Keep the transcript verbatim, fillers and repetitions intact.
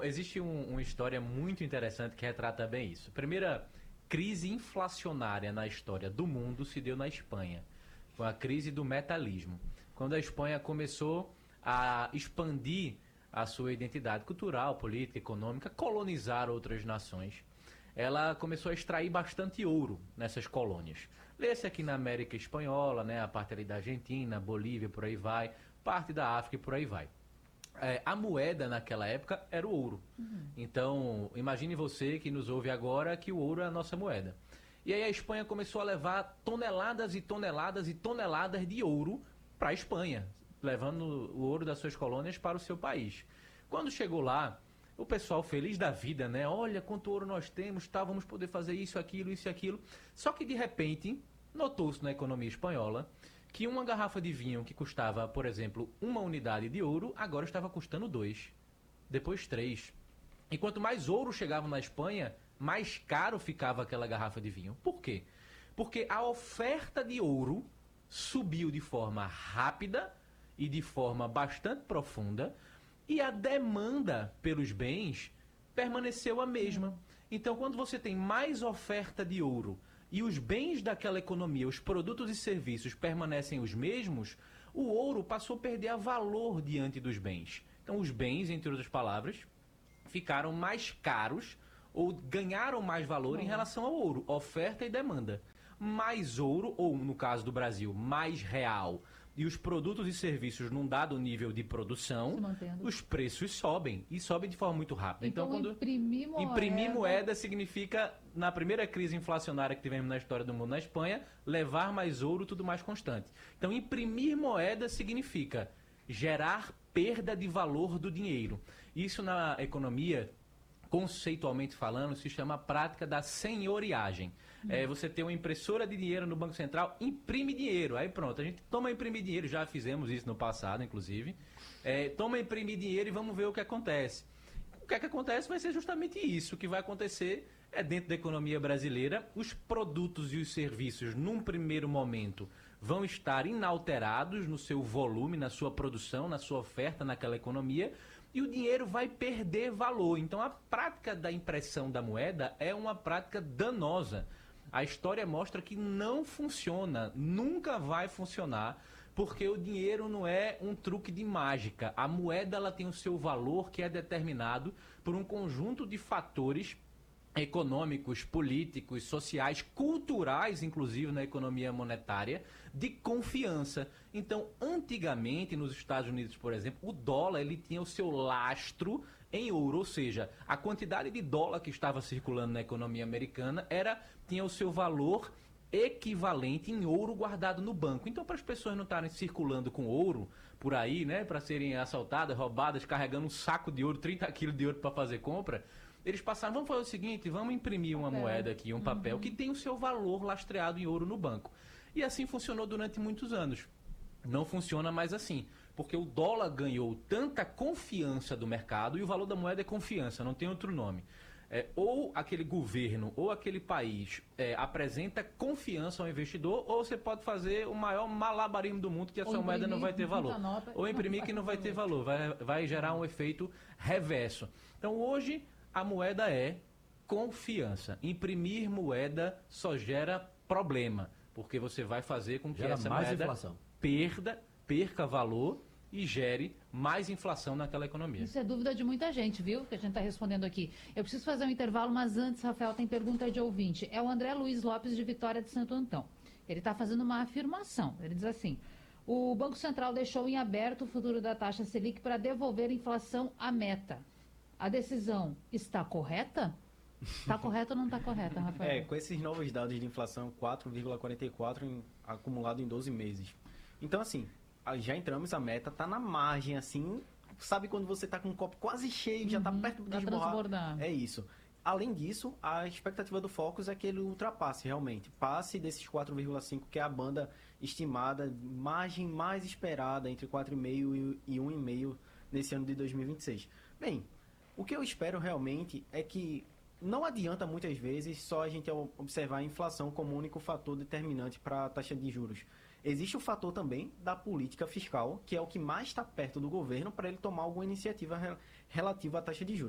Então, existe um, uma história muito interessante que retrata bem isso. A primeira crise inflacionária na história do mundo se deu na Espanha. Foi a crise do metalismo. Quando a Espanha começou a expandir a sua identidade cultural, política, econômica, colonizar outras nações, ela começou a extrair bastante ouro nessas colônias. Lê-se aqui na América Espanhola, né, a parte ali da Argentina, Bolívia, por aí vai, parte da África e por aí vai. É, a moeda naquela época era o ouro. Uhum. Então, imagine você que nos ouve agora que o ouro é a nossa moeda. E aí a Espanha começou a levar toneladas e toneladas e toneladas de ouro para a Espanha, levando o ouro das suas colônias para o seu país. Quando chegou lá, o pessoal feliz da vida, né? Olha quanto ouro nós temos, tá, vamos poder fazer isso, aquilo, isso e aquilo. Só que de repente, notou-se na economia espanhola que uma garrafa de vinho que custava, por exemplo, uma unidade de ouro, agora estava custando dois, depois três. E quanto mais ouro chegava na Espanha, mais caro ficava aquela garrafa de vinho. Por quê? Porque a oferta de ouro subiu de forma rápida e de forma bastante profunda, e a demanda pelos bens permaneceu a mesma. Então, quando você tem mais oferta de ouro e os bens daquela economia, os produtos e serviços permanecem os mesmos, o ouro passou a perder a valor diante dos bens. Então, os bens, entre outras palavras, ficaram mais caros ou ganharam mais valor em relação ao ouro, oferta e demanda. Mais ouro, ou no caso do Brasil, mais real, e os produtos e serviços num dado nível de produção, os preços sobem, e sobem de forma muito rápida. Então, então quando imprimir moeda... imprimir moeda significa, na primeira crise inflacionária que tivemos na história do mundo na Espanha, levar mais ouro, tudo mais constante. Então, imprimir moeda significa gerar perda de valor do dinheiro. Isso na economia, conceitualmente falando, se chama a prática da senhoriagem. Hum. É, você tem uma impressora de dinheiro no Banco Central, imprime dinheiro. Aí pronto, a gente toma imprimir dinheiro, já fizemos isso no passado, inclusive. É, toma imprimir dinheiro e vamos ver o que acontece. O que é que acontece vai ser justamente isso. O que vai acontecer é, dentro da economia brasileira, os produtos e os serviços, num primeiro momento, vão estar inalterados no seu volume, na sua produção, na sua oferta naquela economia, e o dinheiro vai perder valor. Então, a prática da impressão da moeda é uma prática danosa. A história mostra que não funciona, nunca vai funcionar, porque o dinheiro não é um truque de mágica. A moeda ela tem o seu valor que é determinado por um conjunto de fatores econômicos, políticos, sociais, culturais, inclusive na economia monetária, de confiança. Então, antigamente, nos Estados Unidos, por exemplo, o dólar ele tinha o seu lastro em ouro, ou seja, a quantidade de dólar que estava circulando na economia americana era, tinha o seu valor equivalente em ouro guardado no banco. Então, para as pessoas não estarem circulando com ouro por aí, né, para serem assaltadas, roubadas, carregando um saco de ouro, trinta quilos de ouro para fazer compra, eles passaram, vamos fazer o seguinte, vamos imprimir uma papel. moeda aqui, um papel uhum. que tem o seu valor lastreado em ouro no banco. E assim funcionou durante muitos anos. Não funciona mais assim, porque o dólar ganhou tanta confiança do mercado, e o valor da moeda é confiança, não tem outro nome. É, ou aquele governo ou aquele país é, apresenta confiança ao investidor, ou você pode fazer o maior malabarismo do mundo que a ou sua moeda não vai ter valor. Nota, ou imprimir que não vai ter valor, vai, vai gerar um efeito reverso. Então hoje a moeda é confiança. Imprimir moeda só gera problema, porque você vai fazer com que gera essa mais moeda inflação. perda, perca valor e gere mais inflação naquela economia. Isso é dúvida de muita gente, viu? Que a gente está respondendo aqui. Eu preciso fazer um intervalo, mas antes, Rafael, tem pergunta de ouvinte. É o André Luiz Lopes, de Vitória de Santo Antão. Ele está fazendo uma afirmação. Ele diz assim: o Banco Central deixou em aberto o futuro da taxa Selic para devolver a inflação à meta. A decisão está correta? Está correta ou não está correta, Rafael? É, com esses novos dados de inflação, quatro vírgula quarenta e quatro em, acumulado em doze meses. Então, assim, já entramos, a meta está na margem, assim, sabe quando você está com um copo quase cheio, já está uhum, perto de desbordar? É isso. Além disso, a expectativa do Focus é que ele ultrapasse realmente, passe desses quatro vírgula cinco, que é a banda estimada, margem mais esperada entre quatro vírgula cinco e um vírgula cinco nesse ano de dois mil e vinte e seis. Bem, o que eu espero realmente é que não adianta muitas vezes só a gente observar a inflação como único fator determinante para a taxa de juros. Existe o fator também da política fiscal, que é o que mais está perto do governo para ele tomar alguma iniciativa relativa à taxa de juros.